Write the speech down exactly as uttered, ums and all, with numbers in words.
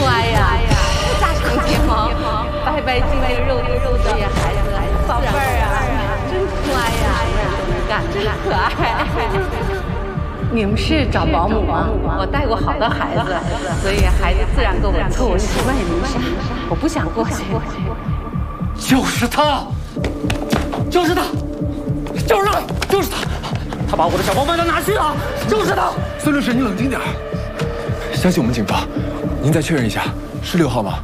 乖呀，大长睫毛，白白净净、肉嘟嘟的孩子，宝贝儿啊，真乖呀，干真可爱。你们是找保姆吗？我带过好多孩子，所以孩子自然跟我凑合，习惯也没啥。我不想过去。 就是他，就是他，就是他，就是他，他把我的小包卖到哪去了？就是他。 孙律师，你冷静点，相信我们警方。您再确认一下，是六号吗？